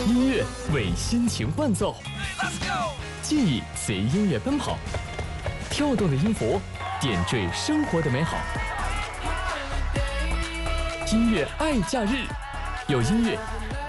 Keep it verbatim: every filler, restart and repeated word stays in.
音乐为心情伴奏，记忆随音乐奔跑，跳动的音符点缀生活的美好。音乐爱假日，有音乐